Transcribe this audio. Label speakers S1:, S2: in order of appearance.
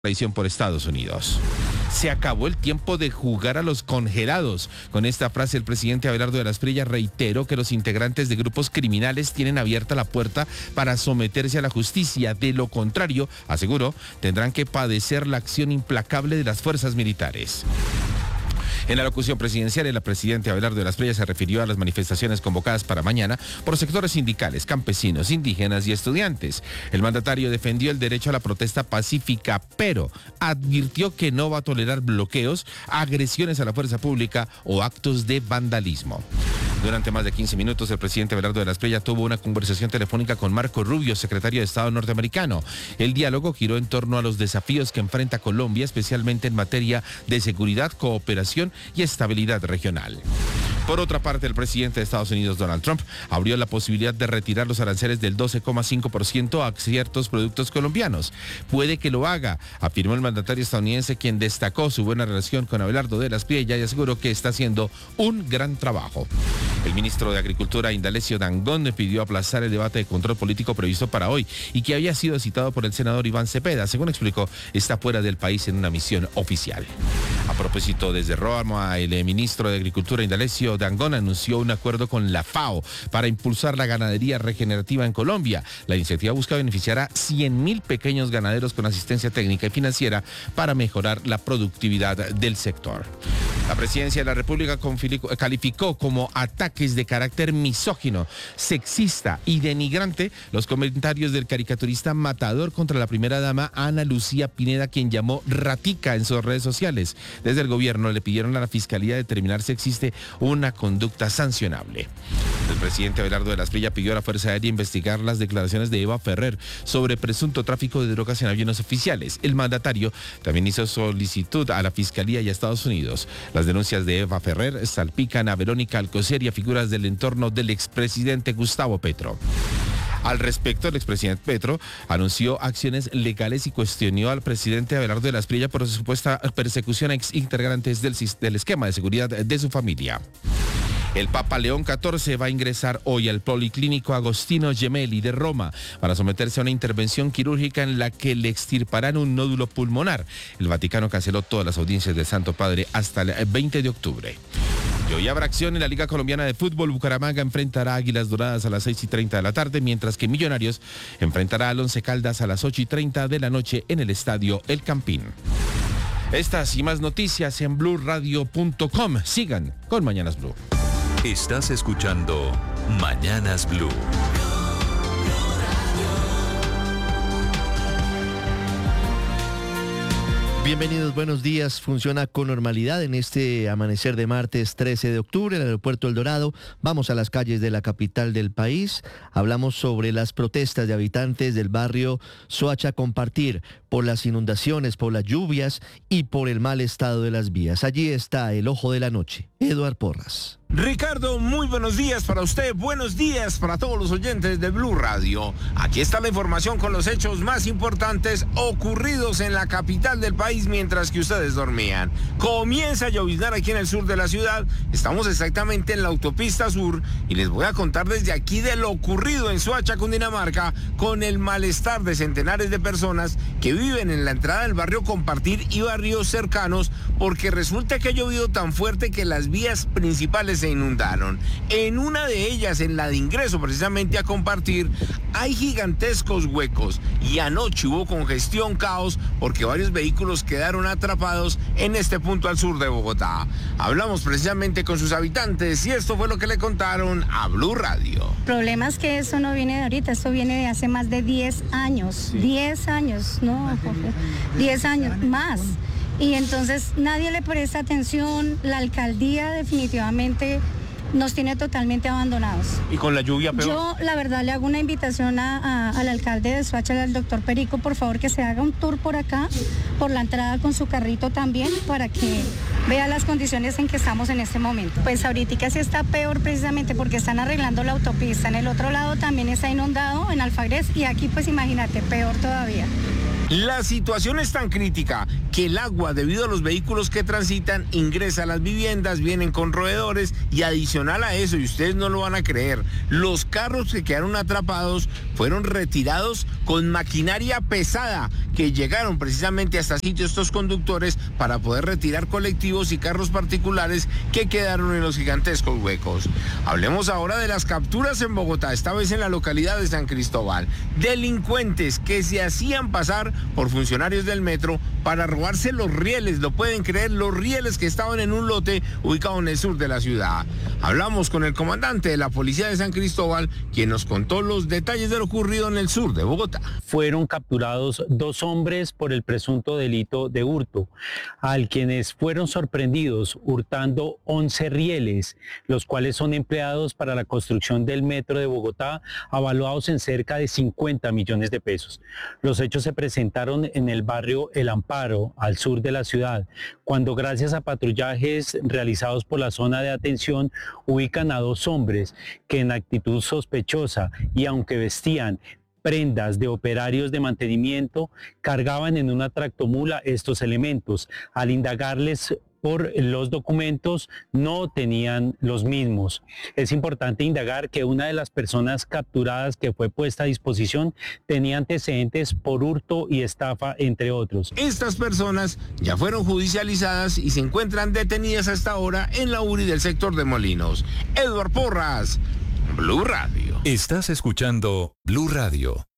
S1: Traición por Estados Unidos. Se acabó el tiempo de jugar a los congelados. Con esta frase, el presidente Abelardo de la Espriella reiteró que los integrantes de grupos criminales tienen abierta la puerta para someterse a la justicia. De lo contrario, aseguró, tendrán que padecer la acción implacable de las fuerzas militares. En la locución presidencial, el presidente Abelardo de la Espriella se refirió a las manifestaciones convocadas para mañana por sectores sindicales, campesinos, indígenas y estudiantes. El mandatario defendió el derecho a la protesta pacífica, pero advirtió que no va a tolerar bloqueos, agresiones a la fuerza pública o actos de vandalismo. Durante más de 15 minutos, el presidente Abelardo de la Espriella tuvo una conversación telefónica con Marco Rubio, secretario de Estado norteamericano. El diálogo giró en torno a los desafíos que enfrenta Colombia, especialmente en materia de seguridad, cooperación y estabilidad regional. Por otra parte, el presidente de Estados Unidos, Donald Trump, abrió la posibilidad de retirar los aranceles del 12,5% a ciertos productos colombianos. Puede que lo haga, afirmó el mandatario estadounidense, quien destacó su buena relación con Abelardo de la Espriella y aseguró que está haciendo un gran trabajo. El ministro de Agricultura, Indalecio Dangond, pidió aplazar el debate de control político previsto para hoy y que había sido citado por el senador Iván Cepeda. Según explicó, está fuera del país en una misión oficial. A propósito, desde Roma, el ministro de Agricultura, Indalecio Dangond, anunció un acuerdo con la FAO para impulsar la ganadería regenerativa en Colombia. La iniciativa busca beneficiar a 100.000 pequeños ganaderos con asistencia técnica y financiera para mejorar la productividad del sector. La presidencia de la República calificó como ataques de carácter misógino, sexista y denigrante los comentarios del caricaturista matador contra la primera dama Ana Lucía Pineda, quien llamó ratica en sus redes sociales. Desde el gobierno le pidieron a la Fiscalía determinar si existe una conducta sancionable. El presidente Abelardo de la Espriella pidió a la Fuerza Aérea investigar las declaraciones de Eva Ferrer sobre presunto tráfico de drogas en aviones oficiales. El mandatario también hizo solicitud a la Fiscalía y a Estados Unidos. Las denuncias de Eva Ferrer salpican a Verónica Alcocer y a figuras del entorno del expresidente Gustavo Petro. Al respecto, el expresidente Petro anunció acciones legales y cuestionó al presidente Abelardo de la Espriella por su supuesta persecución a exintegrantes del esquema de seguridad de su familia. El Papa León XIV va a ingresar hoy al Policlínico Agostino Gemelli de Roma para someterse a una intervención quirúrgica en la que le extirparán un nódulo pulmonar. El Vaticano canceló todas las audiencias del Santo Padre hasta el 20 de octubre. Y hoy habrá acción en la Liga Colombiana de Fútbol. Bucaramanga enfrentará a Águilas Doradas a las 6:30 de la tarde, mientras que Millonarios enfrentará al Once Caldas a las 8:30 de la noche en el Estadio El Campín. Estas y más noticias en blurradio.com. Sigan con Mañanas Blue.
S2: Estás escuchando Mañanas Blue.
S3: Bienvenidos, buenos días. Funciona con normalidad en este amanecer de martes 13 de octubre, el aeropuerto El Dorado. Vamos a las calles de la capital del país. Hablamos sobre las protestas de habitantes del barrio Soacha Compartir por las inundaciones, por las lluvias y por el mal estado de las vías. Allí está el ojo de la noche, Eduard Porras.
S4: Ricardo, muy buenos días para usted, buenos días para todos los oyentes de Blue Radio. Aquí está la información con los hechos más importantes ocurridos en la capital del país mientras que ustedes dormían. Comienza a lloviznar aquí en el sur de la ciudad, estamos exactamente en la autopista sur y les voy a contar desde aquí de lo ocurrido en Soacha, Cundinamarca, con el malestar de centenares de personas que viven en la entrada del barrio Compartir y barrios cercanos, porque resulta que ha llovido tan fuerte que las vías principales se inundaron. En una de ellas, en la de ingreso precisamente a Compartir, hay gigantescos huecos y anoche hubo congestión, caos, porque varios vehículos quedaron atrapados en este punto al sur de Bogotá. Hablamos precisamente con sus habitantes y esto fue lo que le contaron a Blue Radio.
S5: El problema es que eso no viene de ahorita, esto viene de hace más de 10 años. Sí. 10 años, no, 10 años más. Y entonces nadie le presta atención, la alcaldía definitivamente nos tiene totalmente abandonados.
S4: ¿Y con la lluvia peor?
S5: Yo, la verdad, le hago una invitación al alcalde de Soacha, al doctor Perico, por favor, que se haga un tour por acá, por la entrada con su carrito también, para que vea las condiciones en que estamos en este momento. Pues ahorita sí está peor precisamente porque están arreglando la autopista. En el otro lado también está inundado, en Alfagrés, y aquí pues imagínate, peor todavía.
S4: La situación es tan crítica que el agua, debido a los vehículos que transitan, ingresa a las viviendas, vienen con roedores y adicional a eso, y ustedes no lo van a creer, los carros que quedaron atrapados fueron retirados con maquinaria pesada que llegaron precisamente hasta sitios estos conductores para poder retirar colectivos y carros particulares que quedaron en los gigantescos huecos. Hablemos ahora de las capturas en Bogotá, esta vez en la localidad de San Cristóbal. Delincuentes que se hacían pasar por funcionarios del metro para robarse los rieles, lo pueden creer, los rieles que estaban en un lote ubicado en el sur de la ciudad. Hablamos con el comandante de la policía de San Cristóbal, quien nos contó los detalles de lo ocurrido en el sur de Bogotá.
S6: Fueron capturados 2 hombres por el presunto delito de hurto, al quienes fueron sorprendidos hurtando 11 rieles, los cuales son empleados para la construcción del metro de Bogotá, avaluados en cerca de 50 millones de pesos. Los hechos se presentaron en el barrio El Amparo, al sur de la ciudad, cuando gracias a patrullajes realizados por la zona de atención ubican a 2 hombres que en actitud sospechosa y aunque vestían prendas de operarios de mantenimiento, cargaban en una tractomula estos elementos. Al indagarles por los documentos, no tenían los mismos. Es importante indagar que una de las personas capturadas que fue puesta a disposición tenía antecedentes por hurto y estafa, entre otros.
S4: Estas personas ya fueron judicializadas y se encuentran detenidas hasta ahora en la URI del sector de Molinos. Edward Porras, Blue Radio.
S2: Estás escuchando Blue Radio.